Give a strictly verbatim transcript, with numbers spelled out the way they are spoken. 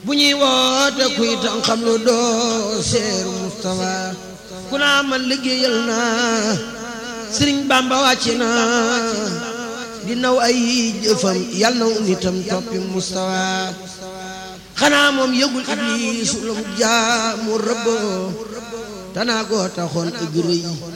bu ñuy woote kuy tan xam lu doo seeru Mustafa ku naa man liggéeyal naa Sëriñ Bamba wàcc na di naw ay jëfam yal na nitam toppi Mustafa xanaa moom yëgul Iblis lu mu jaamu rëbb tanaa goo taxoon ëgg rëy